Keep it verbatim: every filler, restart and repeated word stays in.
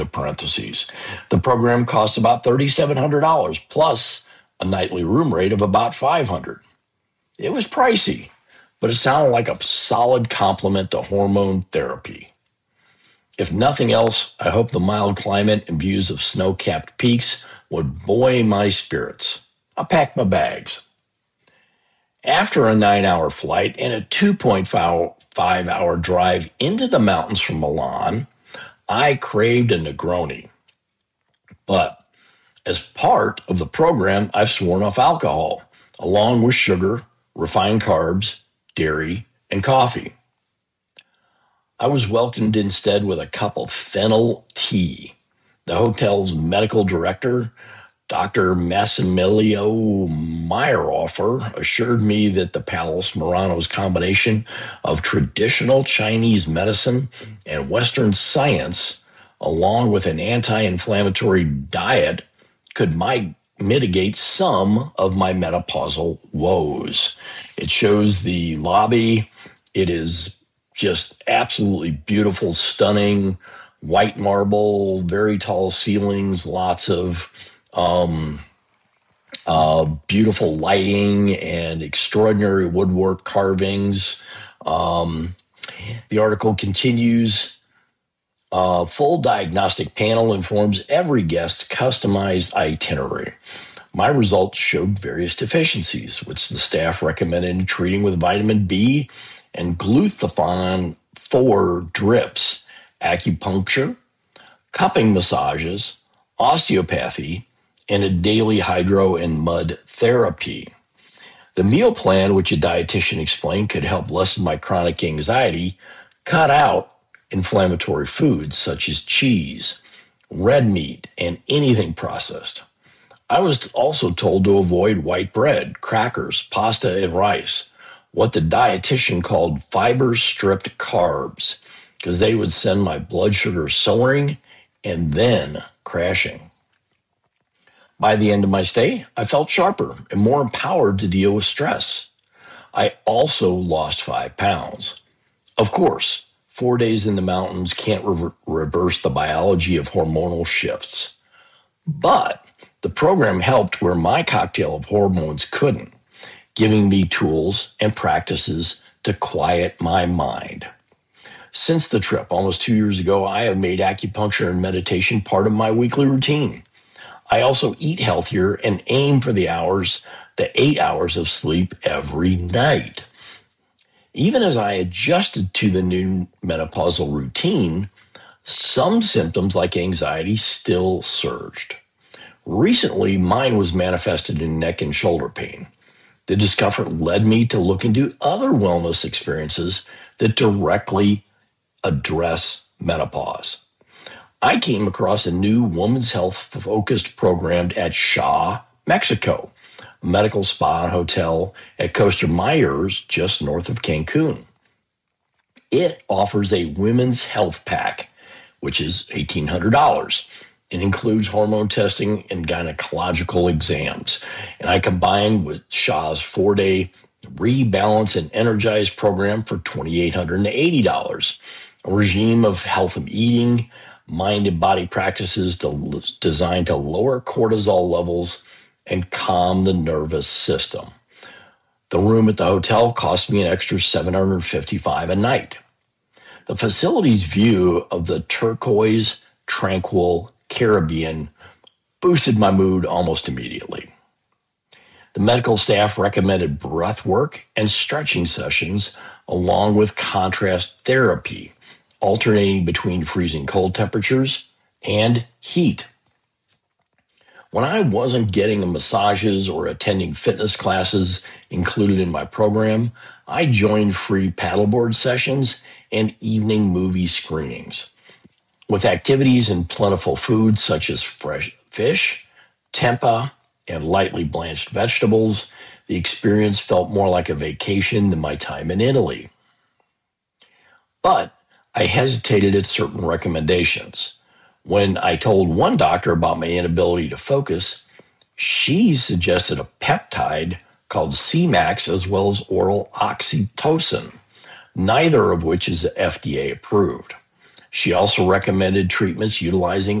parentheses. The program costs about three thousand seven hundred dollars plus a nightly room rate of about five hundred dollars. It was pricey, but it sounded like a solid complement to hormone therapy. If nothing else, I hope the mild climate and views of snow-capped peaks would buoy my spirits. I packed my bags. After a nine-hour flight and a two point five hour drive into the mountains from Milan, I craved a Negroni. But as part of the program, I've sworn off alcohol, along with sugar, refined carbs, dairy, and coffee. I was welcomed instead with a cup of fennel tea. The hotel's medical director, Doctor Massimilio Meyerhofer, assured me that the Palace Murano's combination of traditional Chinese medicine and Western science, along with an anti-inflammatory diet, could mi- mitigate some of my menopausal woes. It shows the lobby. It is just absolutely beautiful, stunning, white marble, very tall ceilings, lots of um, uh, beautiful lighting and extraordinary woodwork carvings. Um, the article continues. A full diagnostic panel informs every guest customized itinerary. My results showed various deficiencies, which the staff recommended treating with vitamin B and glutathione four drips, acupuncture, cupping massages, osteopathy, and a daily hydro and mud therapy. The meal plan, which a dietitian explained could help lessen my chronic anxiety, cut out inflammatory foods such as cheese, red meat, and anything processed. I was also told to avoid white bread, crackers, pasta, and rice, what the dietitian called fiber-stripped carbs, because they would send my blood sugar soaring and then crashing. By the end of my stay, I felt sharper and more empowered to deal with stress. I also lost five pounds. Of course, four days in the mountains can't re- reverse the biology of hormonal shifts. But the program helped where my cocktail of hormones couldn't, giving me tools and practices to quiet my mind. Since the trip almost two years ago, I have made acupuncture and meditation part of my weekly routine. I also eat healthier and aim for the hours, the eight hours of sleep every night. Even as I adjusted to the new menopausal routine, some symptoms like anxiety still surged. Recently, mine was manifested in neck and shoulder pain. The discomfort led me to look into other wellness experiences that directly address menopause. I came across a new women's health-focused program at Shaw, Mexico, a medical spa and hotel at Costa Mayres, just north of Cancun. It offers a women's health pack, which is eighteen hundred dollars. It includes hormone testing and gynecological exams. And I combined with Shaw's four-day Rebalance and Energize program for two thousand eight hundred eighty dollars. A regime of health of eating, mind and body practices to, designed to lower cortisol levels and calm the nervous system. The room at the hotel cost me an extra seven hundred fifty-five dollars a night. The facility's view of the turquoise, tranquil Caribbean boosted my mood almost immediately. The medical staff recommended breath work and stretching sessions along with contrast therapy, alternating between freezing cold temperatures and heat. When I wasn't getting massages or attending fitness classes included in my program, I joined free paddleboard sessions and evening movie screenings. With activities and plentiful foods such as fresh fish, tempeh, and lightly blanched vegetables, the experience felt more like a vacation than my time in Italy. But I hesitated at certain recommendations. When I told one doctor about my inability to focus, she suggested a peptide called C MAX as well as oral oxytocin, neither of which is F D A approved. She also recommended treatments utilizing